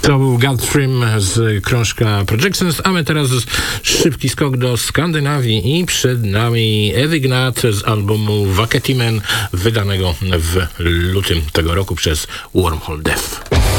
To był Gutfrim z krążka Projections, a my teraz szybki skok do Skandynawii i przed nami Evignat z albumu Vaketimen, wydanego w lutym tego roku przez Wormhole Death.